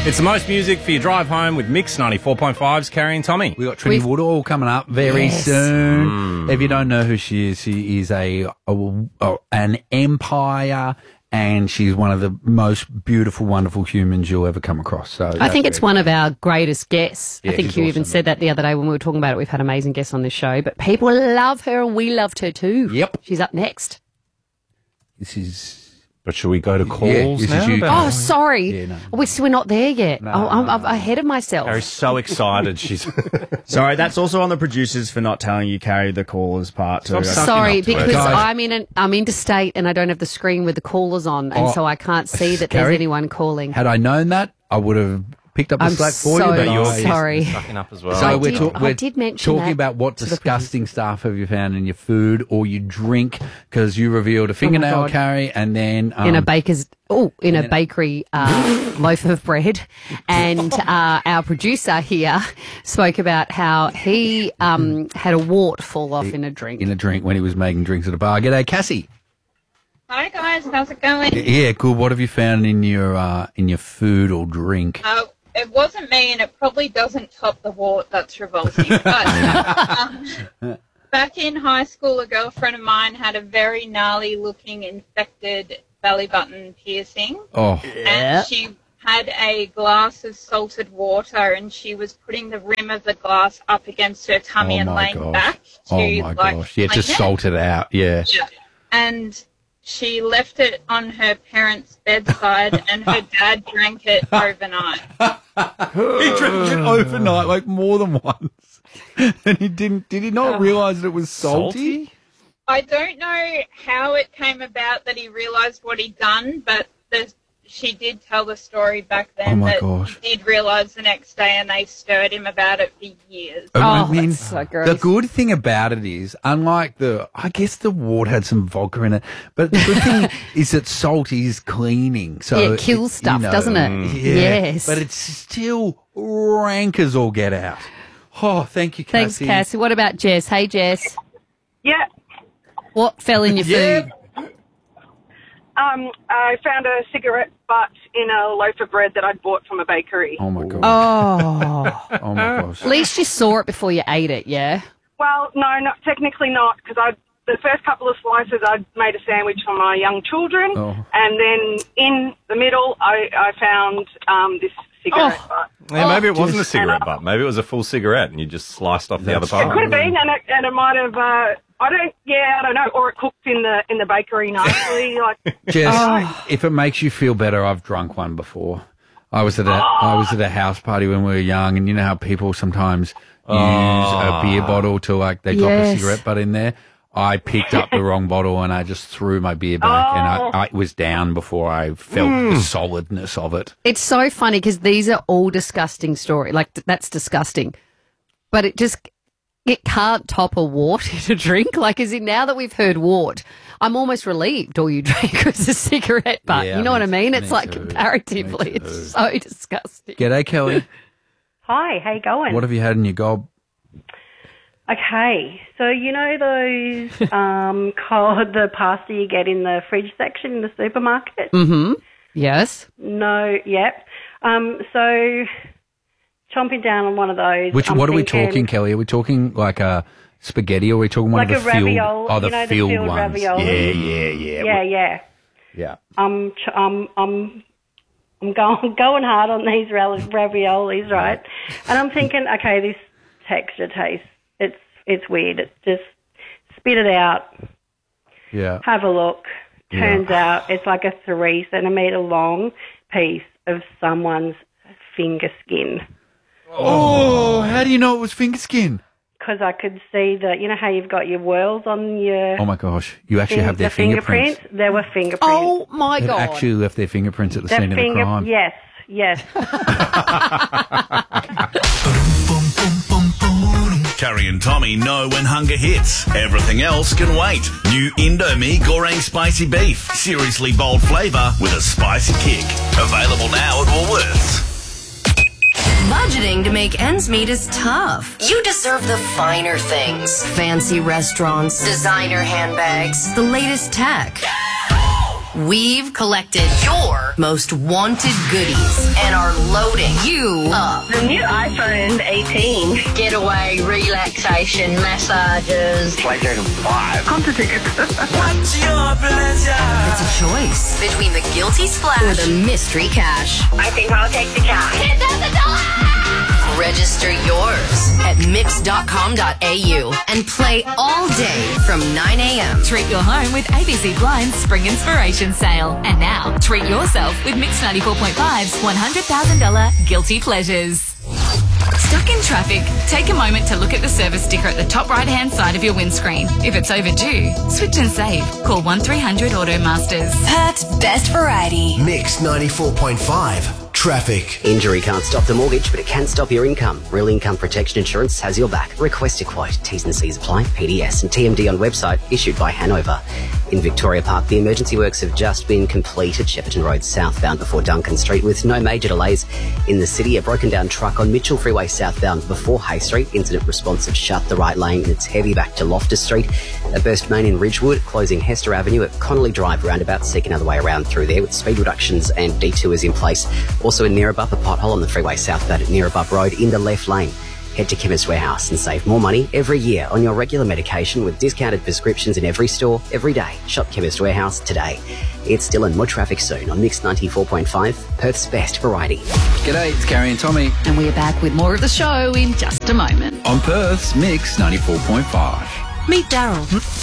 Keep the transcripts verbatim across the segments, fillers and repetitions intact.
It's the most music for your drive home with Mix ninety-four point five's Carrie and Tommy. We got Trinny We've- Woodall coming up very Yes. soon. If you don't know who she is, she is a, a, a an empire, and she's one of the most beautiful, wonderful humans you'll ever come across. So I think it's one of our greatest guests. Yeah, I think she's you even awesome. said that the other day when we were talking about it. We've had amazing guests on this show, but people love her and we loved her too. Yep. She's up next. This is. But should we go to calls Yeah, this is now? you. about- Oh, sorry. Yeah, no. We're, we're not there yet. No, oh, I'm, no, I'm ahead of myself. Carrie's so excited. She's Sorry, that's also on the producers for not telling you Carrie the callers part too. Stop sucking Sorry, up to it. because Guys. I'm in an, I'm interstate and I don't have the screen with the callers on, and Oh, so I can't see that there's Carrie, anyone calling. Had I known that, I would have picked up the I'm slack for so you. But you're I- sorry. sucking up as well. So I we're, did- talk- I we're did mention talking that about what to the disgusting stuff have you found in your food or your drink, because you revealed a fingernail, God. Carrie, and then um, in a baker's oh in a bakery uh, loaf of bread, and uh, our producer here spoke about how he um, had a wart fall off in a drink. in a drink when he was making drinks at a bar. G'day, Cassie. Hi guys, how's it going? Yeah, good. What have you found in your uh, in your food or drink? Uh, it wasn't me, and it probably doesn't top the wart that's revolting. But um, back in high school, a girlfriend of mine had a very gnarly-looking infected belly button piercing, Oh, and she had a glass of salted water, and she was putting the rim of the glass up against her tummy oh and my laying gosh. back to Oh my like gosh. Yeah, clean just it. salt it out. Yeah. Yeah. And she left it on her parents' bedside, and her dad drank it overnight. He drank it overnight, like more than once. And he didn't. Did he not realise that it was salty? I don't know how it came about that he realised what he'd done, but the, she did tell the story back then Oh my that gosh. he did realise the next day, and they stirred him about it for years. I Oh, that's so gross. the good thing about it is, unlike the, I guess the wart had some vodka in it, but the good thing is that salt is cleaning. So Yeah, it kills stuff, doesn't it? Yeah, Yes. but it's still rank as all get out. Oh, thank you, Thanks, Cassie. Cassie. What about Jess? Hey, Jess. Yeah. What fell in your Yeah. food? Um, I found a cigarette butt in a loaf of bread that I'd bought from a bakery. Oh my god. Oh. Oh my gosh. At least you saw it before you ate it, yeah? Well, no, not technically not, because I the first couple of slices I'd made a sandwich for my young children, Oh. and then in the middle I, I found um, this cigarette Oh. butt. Yeah, maybe it wasn't a just- cigarette butt. Maybe it was a full cigarette and you just sliced off the other That's- part. It could have been, and it, and it might have. Uh, I don't. Yeah, I don't know. Or it cooked in the in the bakery nicely. Like, Jess, Oh. if it makes you feel better, I've drunk one before. I was at a I was at a house party when we were young, and you know how people sometimes use a beer bottle to like they drop a Yes. cigarette butt in there. I picked up the wrong bottle and I just threw my beer back, and I, I it was down before I felt the solidness of it. It's so funny because these are all disgusting stories. Like, th- that's disgusting. But it just, it can't top a wart in a drink. Like, as in now that we've heard wart, I'm almost relieved all you drank was a cigarette butt. Yeah, you know me what I mean? too, It's me like too, comparatively, me too. it's so disgusting. G'day, Kelly. Hi, how you going? What have you had in your gob? Okay, so you know those um, cold, the pasta you get in the fridge section in the supermarket? Mm-hmm. Yes. No, yep. Um, so chomping down on one of those. Which I'm what are we thinking- talking, Kelly? Are we talking like a spaghetti, or are we talking one Like of the a filled? ravioli, Oh, the you know, the filled filled ones. ravioli? Yeah, yeah, yeah. Yeah, yeah. yeah. I'm, ch- I'm, I'm, I'm going going hard on these ra- raviolis, right? And I'm thinking, okay, this texture taste, it's it's weird. It's just spit it out, Yeah. have a look. Turns out it's like a three centimetre long piece of someone's finger skin. Oh, how do you know it was finger skin? Because I could see the, you know how you've got your whorls on your Oh my gosh, you actually fin- have their the fingerprints. fingerprints? There were fingerprints. Oh, my They've God. actually left their fingerprints at the The scene of the finger, crime. yes, yes. Carrie and Tommy know when hunger hits. Everything else can wait. New Indomie Goreng Spicy Beef. Seriously bold flavour with a spicy kick. Available now at Woolworths. Budgeting to make ends meet is tough. You deserve the finer things. Fancy restaurants, designer handbags, the latest tech. We've collected your most wanted goodies and are loading you up. The new iPhone eighteen. Getaway, relaxation, massages. PlayStation five. Concert tickets. What's your pleasure? It's a choice between the guilty splash or the mystery cash. I think I'll take the cash. ten thousand dollars! Register yours at mix dot com dot a u and play all day from nine a.m. Treat your home with A B C Blind's Spring Inspiration Sale. And now, treat yourself with Mix ninety-four point five's one hundred thousand dollars Guilty Pleasures. Stuck in traffic? Take a moment to look at the service sticker at the top right-hand side of your windscreen. If it's overdue, switch and save. Call one three hundred Auto Masters. Perth's best variety. Mix ninety-four point five. Traffic. Injury can't stop the mortgage, but it can stop your income. Real Income Protection Insurance has your back. Request a quote. T's and C's apply. P D S and T M D on website, issued by Hanover. In Victoria Park, the emergency works have just been completed. Shepparton Road southbound before Duncan Street with no major delays. In the city, a broken down truck on Mitchell Freeway southbound before Hay Street. Incident response have shut the right lane and it's heavy back to Loftus Street. A burst main in Ridgewood, closing Hester Avenue at Connolly Drive roundabout. Seek another way around through there with speed reductions and detours in place. Also in Nearabub, a pothole on the freeway southbound at Nearabub Road in the left lane. Head to Chemist Warehouse and save more money every year on your regular medication with discounted prescriptions in every store, every day. Shop Chemist Warehouse today. It's still in more traffic soon on Mix ninety-four point five, Perth's best variety. G'day, it's Carrie and Tommy. And we're back with more of the show in just a moment. On Perth's Mix ninety-four point five. Meet Daryl.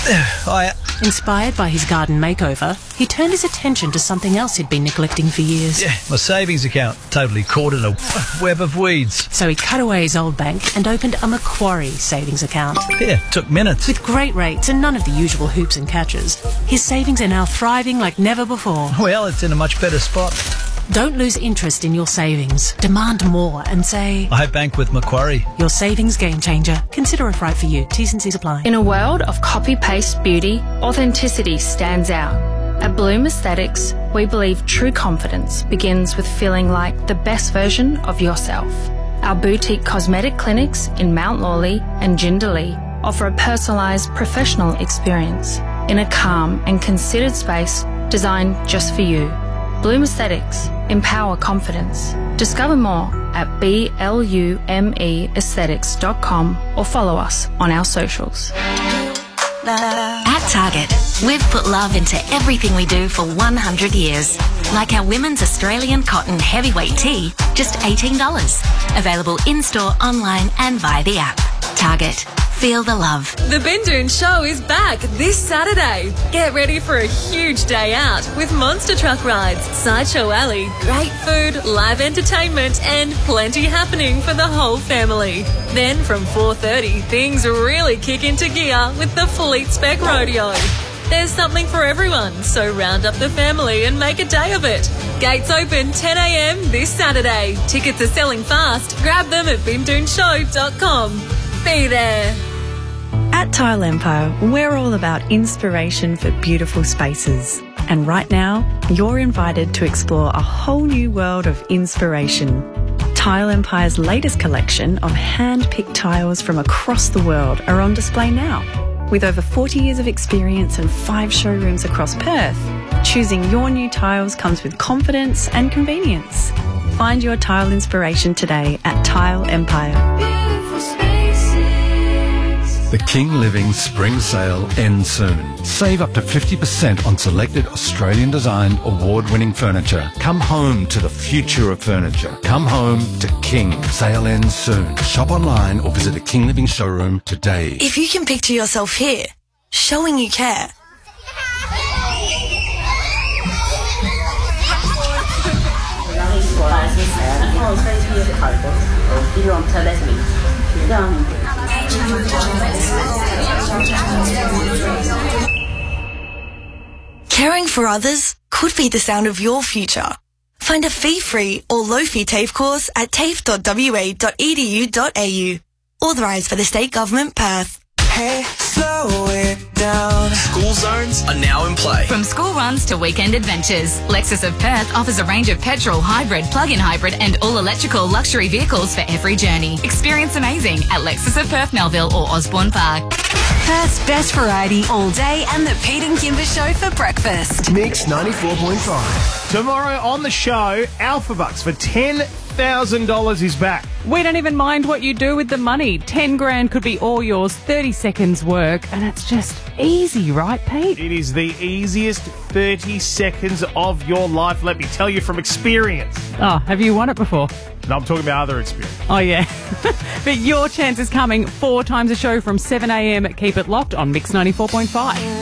Hiya. Inspired by his garden makeover, he turned his attention to something else he'd been neglecting for years. Yeah, my savings account totally caught in a web of weeds. So he cut away his old bank and opened a Macquarie savings account. Yeah, took minutes. With great rates and none of the usual hoops and catches, his savings are now thriving like never before. Well, it's in a much better spot. Don't lose interest in your savings. Demand more and say, I bank with Macquarie. Your savings game changer. Consider if right for you. T's and C's apply. In a world of copy-paste beauty, authenticity stands out. At Bloom Aesthetics, we believe true confidence begins with feeling like the best version of yourself. Our boutique cosmetic clinics in Mount Lawley and Jindalee offer a personalised professional experience in a calm and considered space designed just for you. Bloom Aesthetics. Empower confidence. Discover more at B L U M E aesthetics dot com or follow us on our socials. At Target, we've put love into everything we do for one hundred years. Like our women's Australian cotton heavyweight tee, just eighteen dollars. Available in-store, online and via the app. Target. Feel the love. The Bindoon Show is back this Saturday. Get ready for a huge day out with monster truck rides, sideshow alley, great food, live entertainment and plenty happening for the whole family. Then from four thirty, things really kick into gear with the Fleet Spec Rodeo. There's something for everyone, so round up the family and make a day of it. Gates open ten a.m. this Saturday. Tickets are selling fast. Grab them at bindoon show dot com. Be there. At Tile Empire, we're all about inspiration for beautiful spaces. And right now, you're invited to explore a whole new world of inspiration. Tile Empire's latest collection of hand-picked tiles from across the world are on display now. With over forty years of experience and five showrooms across Perth, choosing your new tiles comes with confidence and convenience. Find your tile inspiration today at Tile Empire. The King Living Spring Sale ends soon. Save up to fifty percent on selected Australian-designed, award-winning furniture. Come home to the future of furniture. Come home to King. Sale ends soon. Shop online or visit a King Living showroom today. If you can picture yourself here, showing you care. Caring for others could be the sound of your future. Find a fee-free or low-fee TAFE course at tafe dot w a dot e d u dot a u. Authorised by the State Government, Perth. Hey, slow it down. School zones are now in play. From school runs to weekend adventures, Lexus of Perth offers a range of petrol, hybrid, plug-in hybrid and all-electrical luxury vehicles for every journey. Experience amazing at Lexus of Perth, Melville or Osborne Park. Perth's best variety all day and the Pete and Kimber Show for breakfast. Mix ninety-four point five. Tomorrow on the show, Alpha Bucks for ten thousand dollars is back. We don't even mind what you do with the money. Ten grand could be all yours, thirty seconds work, and it's just easy, right, Pete? It is the easiest thirty seconds of your life, let me tell you from experience. Oh, have you won it before? No, I'm talking about other experience. Oh, yeah. But your chance is coming four times a show from seven a.m. Keep it locked on Mix ninety-four point five.